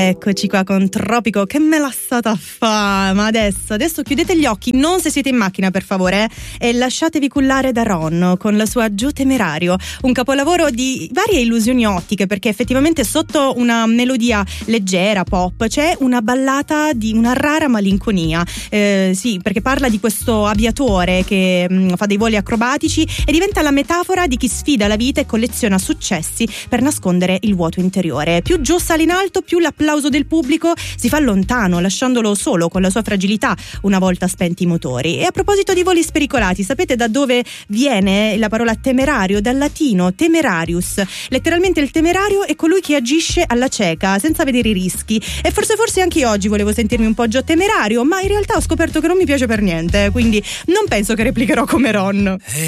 Eccoci qua con Tropico, che me l'ha stata a fa. Ma adesso chiudete gli occhi, non se siete in macchina per favore, e lasciatevi cullare da Ron con la sua Giù Temerario, un capolavoro di varie illusioni ottiche, perché effettivamente sotto una melodia leggera, pop, c'è una ballata di una rara malinconia. Sì, perché parla di questo aviatore che fa dei voli acrobatici e diventa la metafora di chi sfida la vita e colleziona successi per nascondere il vuoto interiore. Più giù sale in alto, più l'applauso del pubblico si fa lontano, lasciandolo solo con la sua fragilità una volta spenti i motori. E a proposito di voli spericolati, sapete da dove viene la parola temerario? Dal latino temerarius. Letteralmente il temerario è colui che agisce alla cieca, senza vedere i rischi. E forse anche oggi volevo sentirmi un po' già temerario, ma in realtà ho scoperto che non mi piace per niente, quindi non penso che replicherò come Ron.